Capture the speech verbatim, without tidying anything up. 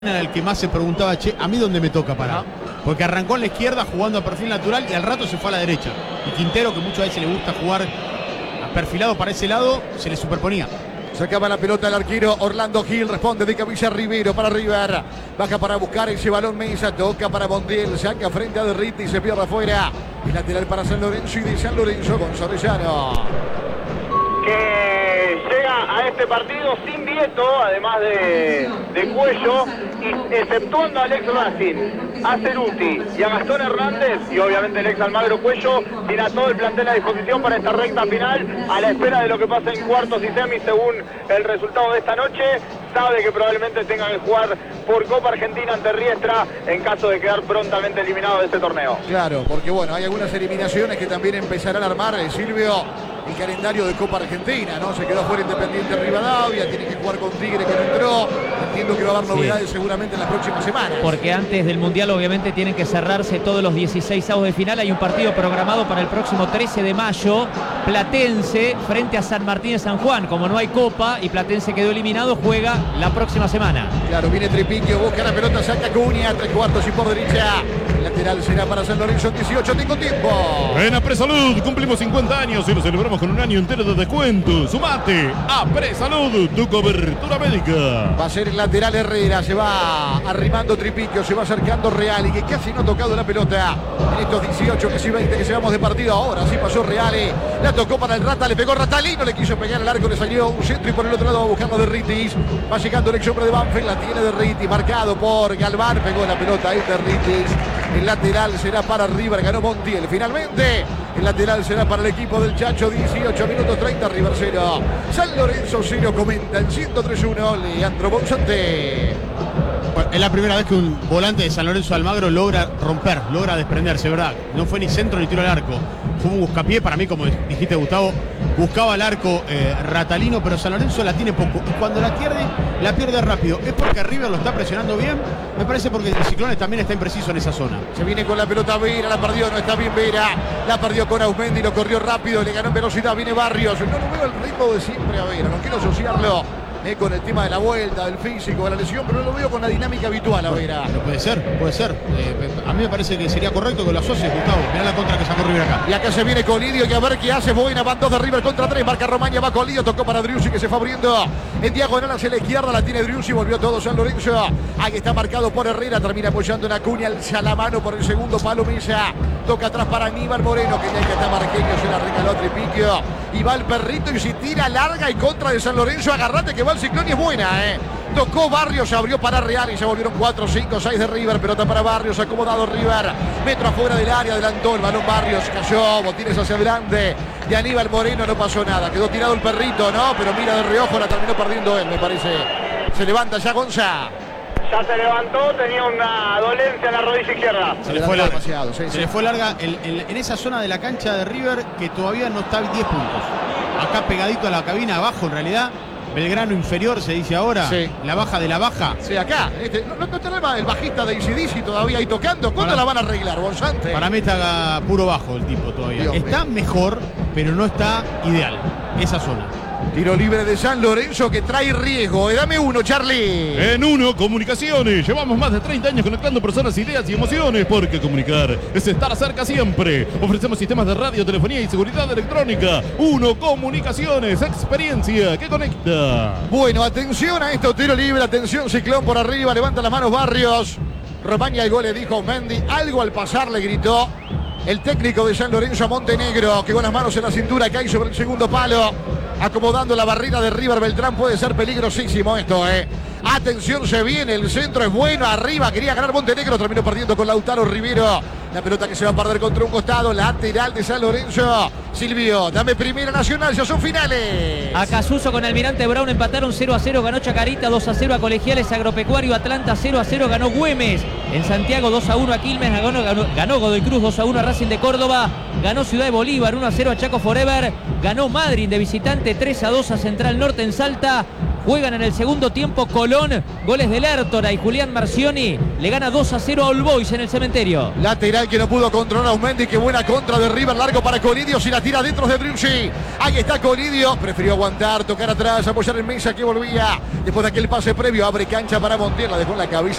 Era el que más se preguntaba, che, ¿a mí dónde me toca parar? Porque arrancó en la izquierda jugando a perfil natural y al rato se fue a la derecha. Y Quintero, que muchas veces le gusta jugar perfilado para ese lado, se le superponía. Sacaba la pelota el arquero Orlando Gil, responde de cabeza Rivero para River. Baja para buscar ese balón Mesa, toca para Montiel, saca frente a Derriti y se pierde afuera. El lateral para San Lorenzo y de San Lorenzo Gonzálezano. Que llega a este partido sin Vieto, además de, de Cuello, y exceptuando a Alex Racing, a Ceruti y a Gastón Hernández, y obviamente el ex Almagro Cuello, tiene a todo el plantel a disposición para esta recta final, a la espera de lo que pase en cuartos y semis según el resultado de esta noche. Sabe que probablemente tengan que jugar por Copa Argentina ante Riestra en caso de quedar prontamente eliminado de este torneo. Claro, porque bueno, hay algunas eliminaciones que también empezarán a armar, eh, Silvio, el calendario de Copa Argentina, ¿no? Se quedó fuera Independiente Rivadavia, tiene que jugar con Tigre que no entró. Entiendo que va a haber novedades sí. seguramente en las próximas semanas. Porque antes del Mundial obviamente tienen que cerrarse todos los dieciséis avos de final. Hay un partido programado para el próximo trece de mayo. Platense frente a San Martín de San Juan. Como no hay Copa y Platense quedó eliminado, juega la próxima semana. Claro, viene Tripiquio, busca la pelota, saca Cunha, tres cuartos y por derecha. El lateral será para San Lorenzo, dieciocho, tengo tiempo. En Apresalud cumplimos cincuenta años y lo celebramos con un año entero de descuento. Sumate a Apresalud, tu cobertura médica. Va a ser el lateral Herrera, se va arrimando Tripiquio, se va acercando Reali, que casi no ha tocado la pelota. En estos dieciocho, casi veinte que llevamos de partido, ahora sí pasó Reali. La tocó para el Rata, le pegó Ratalino, le quiso pegar al arco, le salió un centro y por el otro lado va buscando de Ritis. Va llegando el ex hombre de Banfield, la tiene de Ritis, marcado por Galván, pegó la pelota ahí de Ritis. El lateral será para River, ganó Montiel. Finalmente, el lateral será para el equipo del Chacho, dieciocho minutos treinta, River cero. San Lorenzo cero, comenta en ciento tres uno, Leandro Bonzante. Bueno, es la primera vez que un volante de San Lorenzo Almagro logra romper, logra desprenderse, ¿verdad? No fue ni centro ni tiro al arco. Fue un buscapié, para mí, como dijiste, Gustavo, buscaba el arco eh, Ratalino, pero San Lorenzo la tiene poco. Y cuando la pierde, la pierde rápido. ¿Es porque River lo está presionando bien? Me parece porque el Ciclones también está impreciso en esa zona. Se viene con la pelota Vera, la perdió, no está bien Vera. La perdió con Ausmendi, lo corrió rápido, le ganó en velocidad, viene Barrios. No lo veo el ritmo de siempre a Vera, no quiero asociarlo Eh, con el tema de la vuelta, del físico, de la lesión, pero no lo veo con la dinámica habitual a Vera. Pero puede ser, puede ser. Eh, a mí me parece que sería correcto que lo asocies, Gustavo. Mirá la contra que sacó River acá. Y acá se viene Colidio y a ver qué hace. Buena, van dos de River contra tres. Marca Romaña, va Colidio, tocó para Driussi que se fue abriendo en diagonal hacia la izquierda. La tiene Driussi, volvió todo San Lorenzo. Ahí está marcado por Herrera, termina apoyando en Acuña, alza la mano por el segundo palo Mesa. Toca atrás para Aníbal Moreno, que ya que está Marqueño, se la regaló Tripiquio. Y va el perrito y si tira larga y contra de San Lorenzo. Agarrate que va el Ciclón y es buena. Eh. Tocó Barrios, se abrió para Real y se volvieron cuatro, cinco, seis de River. Pelota para Barrios, acomodado River. Metro afuera del área, adelantó el balón Barrios, cayó, botines hacia adelante. De Aníbal Moreno no pasó nada. Quedó tirado el perrito, ¿no? Pero mira de reojo, la terminó perdiendo él, me parece. Se levanta ya Gonza. Ya se levantó, tenía una dolencia en la rodilla izquierda. Se le fue larga, sí, se sí. le fue larga el, el, en esa zona de la cancha de River que todavía no está diez puntos. Acá pegadito a la cabina, abajo en realidad. Belgrano inferior se dice ahora, sí. La baja de la baja. Sí, acá, este, no, no está el bajista de A C D C todavía ahí tocando. ¿Cuándo para, la van a arreglar, Bonzante? Para mí está puro bajo el tipo todavía. Dios está mío. Mejor, pero no está ideal, esa zona. Tiro libre de San Lorenzo que trae riesgo. Eh, dame uno, Charlie. En Uno Comunicaciones. Llevamos más de treinta años conectando personas, ideas y emociones. Porque comunicar es estar cerca siempre. Ofrecemos sistemas de radio, telefonía y seguridad electrónica. Uno Comunicaciones. Experiencia que conecta. Bueno, atención a esto. Tiro libre. Atención, Ciclón por arriba. Levanta las manos Barrios. Romaña el gol le dijo Mendy. Algo al pasar le gritó el técnico de San Lorenzo a Montenegro, que con las manos en la cintura cae sobre el segundo palo, acomodando la barrera de River. Beltrán, puede ser peligrosísimo esto, eh. Atención, se viene, el centro es bueno, arriba, quería ganar Montenegro, terminó perdiendo con Lautaro Rivero. La pelota que se va a perder contra un costado, lateral de San Lorenzo. Silvio, dame Primera Nacional, ya son finales. Acasuso con Almirante Brown empataron cero a cero, ganó Chacarita, dos a cero a Colegiales Agropecuario, Atlanta cero a cero, ganó Güemes. En Santiago dos a uno a Quilmes, ganó, ganó, ganó Godoy Cruz dos a uno a Racing de Córdoba, ganó Ciudad de Bolívar uno a cero a Chaco Forever, ganó Madrid de visitante tres a dos a Central Norte en Salta, Juegan en el segundo tiempo Colón, goles de Lertora y Julián Marcioni. Le gana dos a cero a All Boys en el Cementerio. Lateral que no pudo controlar a Aumendi. Qué buena contra de River, largo para Colidio. Si la tira dentro de Driussi. Ahí está Colidio. Prefirió aguantar, tocar atrás, apoyar en mesa que volvía. Después de aquel pase previo, abre cancha para Montiel. La dejó en la cabeza